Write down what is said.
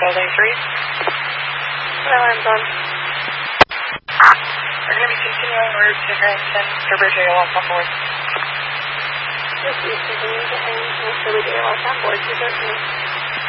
Building 3. Alarm's on. We're going to be continuing en route to Harrington, Sturbridge ALS on board. This is continuing to Harrington, Sturbridge ALS on board, 213.